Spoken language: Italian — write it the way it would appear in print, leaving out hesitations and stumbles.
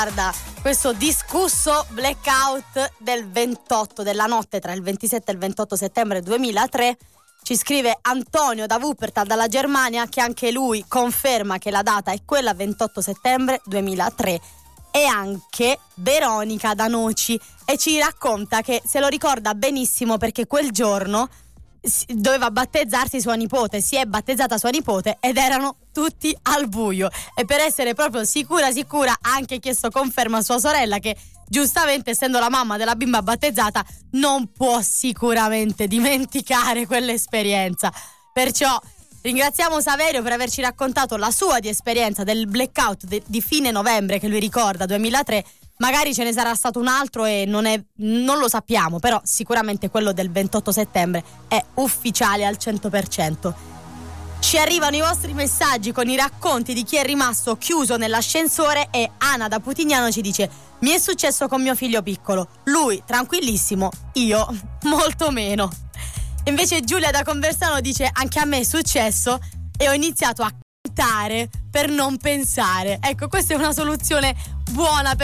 Guarda, questo discusso blackout della notte tra il 27 e il 28 settembre 2003, ci scrive Antonio da Wuppertal dalla Germania, che anche lui conferma che la data è quella 28 settembre 2003, e anche Veronica da Noci, e ci racconta che se lo ricorda benissimo perché quel giorno doveva battezzarsi sua nipote, si è battezzata sua nipote ed erano tutti al buio, e per essere proprio sicura ha anche chiesto conferma a sua sorella, che giustamente, essendo la mamma della bimba battezzata, non può sicuramente dimenticare quell'esperienza. Perciò ringraziamo Saverio per averci raccontato la sua di esperienza del blackout di fine novembre che lui ricorda, 2003. Magari ce ne sarà stato un altro e non lo sappiamo, però sicuramente quello del 28 settembre è ufficiale al 100%. Ci arrivano i vostri messaggi con i racconti di chi è rimasto chiuso nell'ascensore, e Ana da Putignano ci dice: mi è successo con mio figlio piccolo, lui tranquillissimo, io molto meno. Invece Giulia da Conversano dice: anche a me è successo e ho iniziato a cantare per non pensare. Ecco, questa è una soluzione buona per